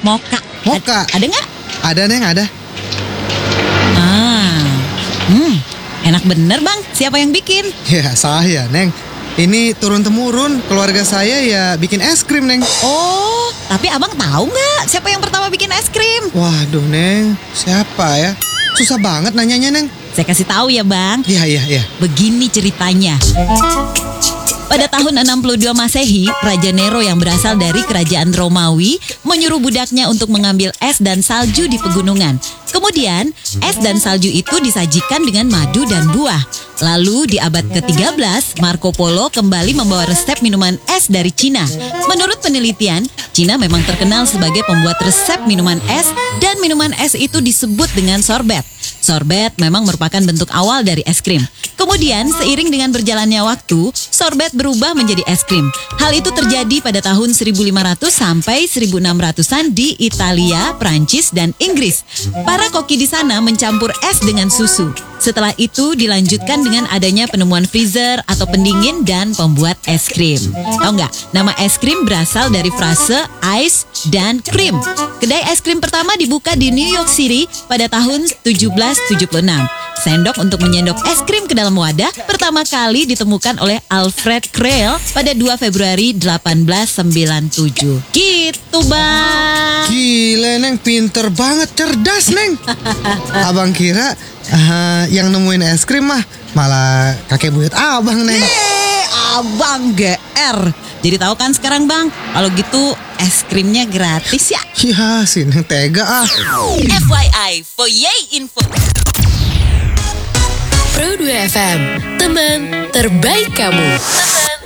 mocha. Mocha. Ada nggak? Ada Neng, ada. Enak bener Bang. Siapa yang bikin? Ya saya Neng. Ini turun-temurun, keluarga saya ya bikin es krim Neng. Oh, tapi Abang tahu nggak siapa yang pertama bikin es krim? Waduh Neng, siapa ya? Susah banget nanyanya Neng. Saya kasih tahu ya Bang. Iya. Begini ceritanya. Pada tahun 62 Masehi, Raja Nero yang berasal dari kerajaan Romawi menyuruh budaknya untuk mengambil es dan salju di pegunungan. Kemudian, es dan salju itu disajikan dengan madu dan buah. Lalu di abad ke-13, Marco Polo kembali membawa resep minuman es dari Cina. Menurut penelitian, Cina memang terkenal sebagai pembuat resep minuman es dan minuman es itu disebut dengan sorbet. Sorbet memang merupakan bentuk awal dari es krim. Kemudian, seiring dengan berjalannya waktu, sorbet berubah menjadi es krim. Hal itu terjadi pada tahun 1500 sampai 1600-an di Italia, Prancis, dan Inggris. Para koki di sana mencampur es dengan susu. Setelah itu dilanjutkan dengan adanya penemuan freezer atau pendingin dan pembuat es krim. Tahu nggak? Nama es krim berasal dari frase ice dan cream. Kedai es krim pertama dibuka di New York City pada tahun 1776. Sendok untuk menyendok es krim ke dalam wadah pertama kali ditemukan oleh Alfred Krell pada 2 Februari 1897. Gitu Bang. Gila Neng, pinter banget, cerdas Neng. Abang kira yang nemuin es krim malah kakek buyut abang Neng. Abang GR. Jadi tahu kan sekarang Bang, kalau gitu es krimnya gratis ya. Ya si Neng tega FYI, for Yay Info. Pro 2 FM, teman terbaik kamu.